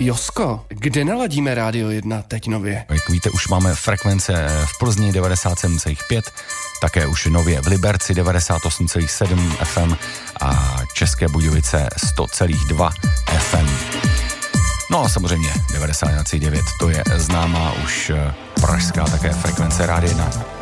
Josko, kde naladíme Rádio 1 teď nově? Jak víte, už máme frekvence v Plzni 97,5, také už nově v Liberci 98,7 FM a České Budějovice 100,2 FM. No a samozřejmě 91,9, to je známá už pražská také frekvence Rádia 1.